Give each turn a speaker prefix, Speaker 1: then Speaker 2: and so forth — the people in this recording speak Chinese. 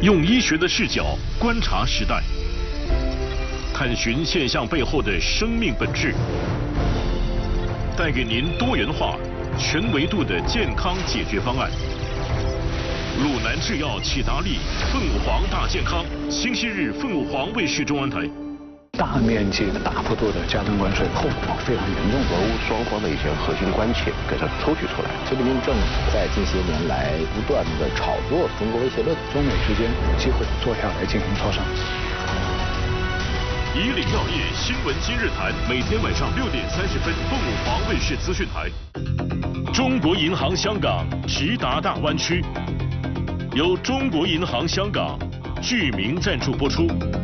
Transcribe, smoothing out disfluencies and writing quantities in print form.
Speaker 1: 用医学的视角观察时代，探寻现象背后的生命本质，带给您多元化、全维度的健康解决方案。鲁南制药启达利凤凰大健康，星期日凤凰卫视中文台。
Speaker 2: 大面积的大幅度的加灯关税，后果非常严重。
Speaker 3: 俄乌双方的一些核心关切给它抽取出来。
Speaker 4: 习近平政府在近些年来不断的炒作中国威胁论，
Speaker 2: 中美之间有机会坐下来进行磋商。
Speaker 1: 以岭药业新闻今日谈，每天晚上6点30分，凤凰卫视资讯台。中国银行香港直达大湾区，由中国银行香港巨名赞助播出。